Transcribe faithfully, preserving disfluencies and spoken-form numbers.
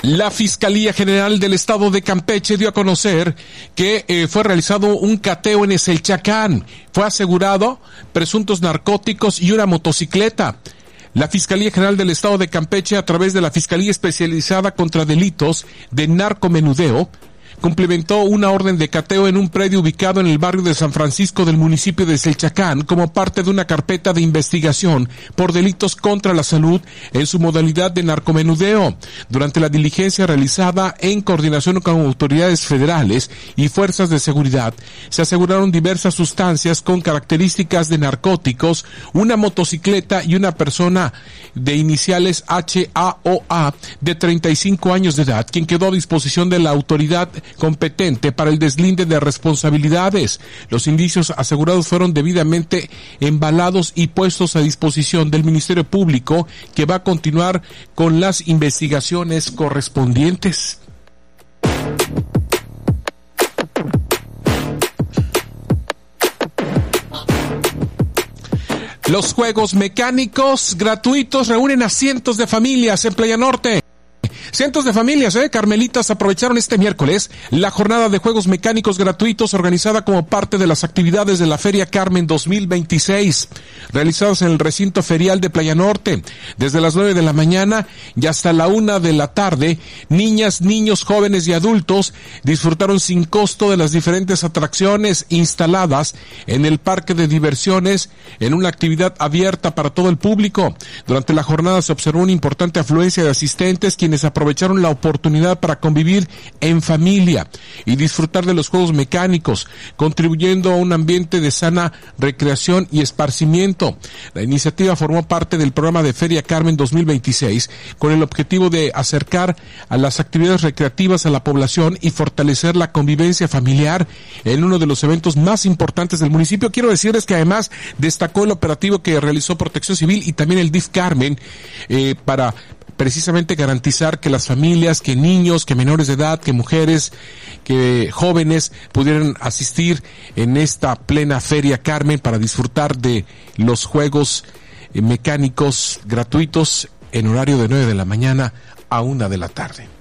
La Fiscalía General del Estado de Campeche dio a conocer que eh, fue realizado un cateo en Eselchacán. Fue asegurado presuntos narcóticos y una motocicleta. La Fiscalía General del Estado de Campeche, a través de la Fiscalía Especializada contra Delitos de Narcomenudeo, cumplimentó una orden de cateo en un predio ubicado en el barrio de San Francisco del municipio de Eselchacán como parte de una carpeta de investigación por delitos contra la salud en su modalidad de narcomenudeo. Durante la diligencia realizada en coordinación con autoridades federales y fuerzas de seguridad, se aseguraron diversas sustancias con características de narcóticos, una motocicleta y una persona de iniciales H A O A de treinta y cinco años de edad, quien quedó a disposición de la autoridad competente para el deslinde de responsabilidades. Los indicios asegurados fueron debidamente embalados y puestos a disposición del Ministerio Público, que va a continuar con las investigaciones correspondientes. Los juegos mecánicos gratuitos reúnen a cientos de familias en Playa Norte. Cientos de familias, eh, carmelitas, aprovecharon este miércoles la jornada de juegos mecánicos gratuitos organizada como parte de las actividades de la Feria Carmen dos mil veintiséis, realizadas en el recinto ferial de Playa Norte. Desde las nueve de la mañana y hasta la una de la tarde, niñas, niños, jóvenes y adultos disfrutaron sin costo de las diferentes atracciones instaladas en el parque de diversiones en una actividad abierta para todo el público. Durante la jornada se observó una importante afluencia de asistentes, quienes aprovecharon la oportunidad para convivir en familia y disfrutar de los juegos mecánicos, contribuyendo a un ambiente de sana recreación y esparcimiento. La iniciativa formó parte del programa de Feria Carmen dos mil veintiséis, con el objetivo de acercar a las actividades recreativas a la población y fortalecer la convivencia familiar en uno de los eventos más importantes del municipio. Quiero decirles que además destacó el operativo que realizó Protección Civil y también el D I F Carmen eh, para precisamente garantizar que las familias, que niños, que menores de edad, que mujeres, que jóvenes pudieran asistir en esta plena Feria Carmen para disfrutar de los juegos mecánicos gratuitos en horario de nueve de la mañana a una de la tarde.